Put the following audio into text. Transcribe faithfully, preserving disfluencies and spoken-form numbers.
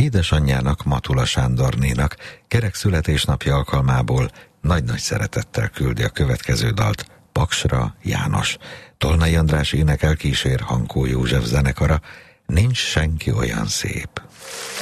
Édesanyjának, Matula Sándornénak kerek születésnapja alkalmából nagy-nagy szeretettel küldi a következő dalt Paksra János. Tolnai András énekel, kísér Hankó József zenekara. Nincs senki olyan szép.